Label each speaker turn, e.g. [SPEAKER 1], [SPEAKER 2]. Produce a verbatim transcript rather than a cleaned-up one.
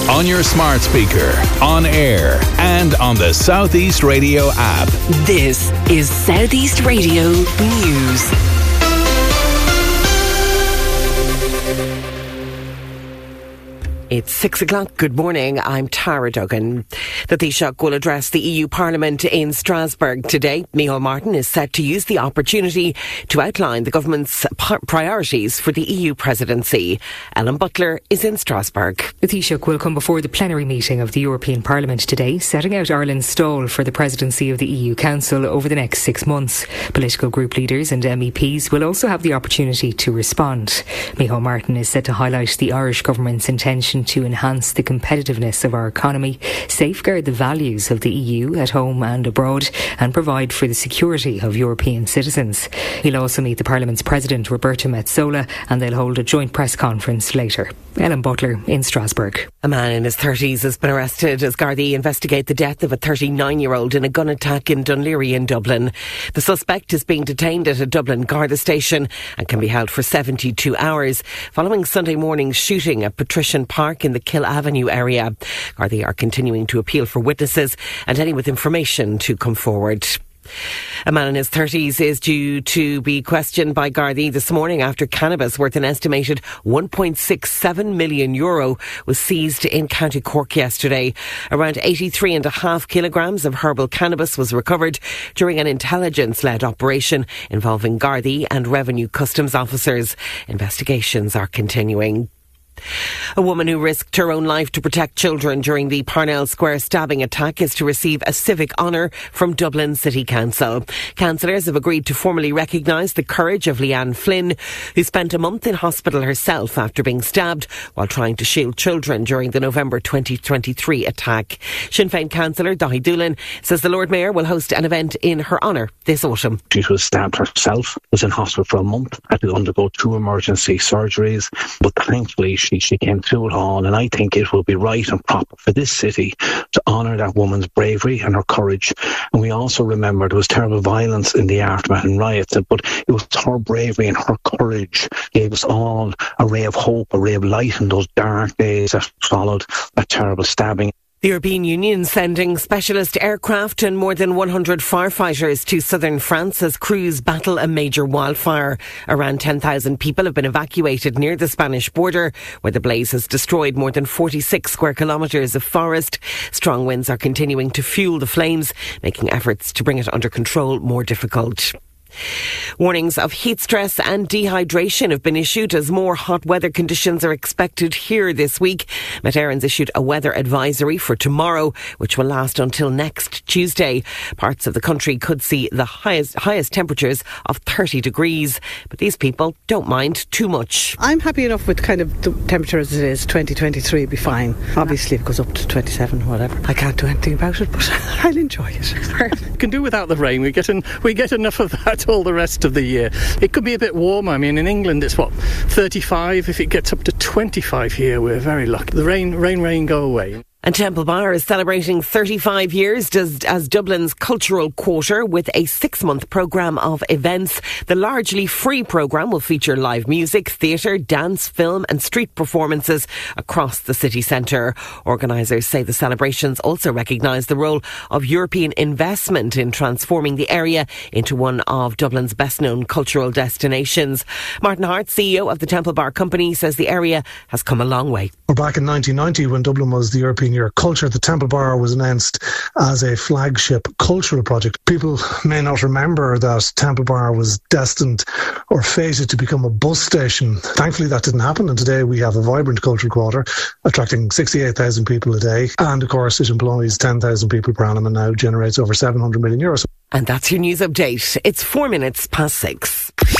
[SPEAKER 1] on your smart speaker, on air, and on the Southeast Radio app.
[SPEAKER 2] This is Southeast Radio News. It's six o'clock. Good morning. I'm Tara Duggan. The Taoiseach will address the E U Parliament in Strasbourg today. Micheál Martin is set to use the opportunity to outline the government's priorities for the E U presidency. Ellen Butler is in Strasbourg.
[SPEAKER 3] The Taoiseach will come before the plenary meeting of the European Parliament today, setting out Ireland's stall for the presidency of the E U Council over the next six months. Political group leaders and M E Ps will also have the opportunity to respond. Micheál Martin is set to highlight the Irish government's intention to enhance the competitiveness of our economy, safeguard the values of the E U at home and abroad, and provide for the security of European citizens. He'll also meet the Parliament's President, Roberta Metsola, and they'll hold a joint press conference later. Ellen Butler in Strasbourg.
[SPEAKER 2] A man in his thirties has been arrested as Gardaí investigate the death of a thirty-nine-year-old in a gun attack in Dunleary in Dublin. The suspect is being detained at a Dublin Garda station and can be held for seventy-two hours following Sunday morning's shooting at Patrician Park in the Kill Avenue area. Gardaí are continuing to appeal for witnesses and any with information to come forward. A man in his thirties is due to be questioned by Gardaí this morning after cannabis worth an estimated one point six seven million euro was seized in County Cork yesterday. Around eighty-three and a half kilograms of herbal cannabis was recovered during an intelligence-led operation involving Gardaí and Revenue Customs officers. Investigations are continuing. A woman who risked her own life to protect children during the Parnell Square stabbing attack is to receive a civic honour from Dublin City Council. Councillors have agreed to formally recognise the courage of Leanne Flynn, who spent a month in hospital herself after being stabbed while trying to shield children during the November twenty twenty-three attack. Sinn Féin councillor Daithí Doolan says the Lord Mayor will host an event in her honour this autumn.
[SPEAKER 4] She was stabbed herself, was in hospital for a month, had to undergo two emergency surgeries, but thankfully she She, she came through it all, and I think it will be right and proper for this city to honour that woman's bravery and her courage. And we also remember there was terrible violence in the aftermath and riots, but it was her bravery and her courage gave us all a ray of hope, a ray of light in those dark days that followed that terrible stabbing.
[SPEAKER 2] The European Union sending specialist aircraft and more than one hundred firefighters to southern France as crews battle a major wildfire. Around ten thousand people have been evacuated near the Spanish border, where the blaze has destroyed more than forty-six square kilometres of forest. Strong winds are continuing to fuel the flames, making efforts to bring it under control more difficult. Warnings of heat stress and dehydration have been issued as more hot weather conditions are expected here this week. Met Éireann's issued a weather advisory for tomorrow, which will last until next Tuesday. Parts of the country could see the highest highest temperatures of thirty degrees, but these people don't mind too much.
[SPEAKER 5] I'm happy enough with kind of the temperature as it is. twenty twenty-three will be fine. Obviously if it goes up to twenty-seven, whatever. I can't do anything about it, but I'll enjoy it.
[SPEAKER 6] We can do without the rain. We get, en- we get enough of that all the rest of the year. It could be a bit warmer. I mean, in England it's what, thirty-five. If it gets up to twenty-five here, we're very lucky. The rain, rain, rain, go away.
[SPEAKER 2] And Temple Bar is celebrating thirty-five years as, as Dublin's cultural quarter with a six-month programme of events. The largely free programme will feature live music, theatre, dance, film and street performances across the city centre. Organisers say the celebrations also recognise the role of European investment in transforming the area into one of Dublin's best-known cultural destinations. Martin Hart, C E O of the Temple Bar Company, says the area has come a long way.
[SPEAKER 7] We're back in nineteen ninety when Dublin was the European Year of Culture. The Temple Bar was announced as a flagship cultural project. People may not remember that Temple Bar was destined or fated to become a bus station. Thankfully that didn't happen, and today we have a vibrant cultural quarter attracting sixty-eight thousand people a day, and of course it employs ten thousand people per annum and now generates over seven hundred million euros.
[SPEAKER 2] And that's your news update. It's four minutes past six.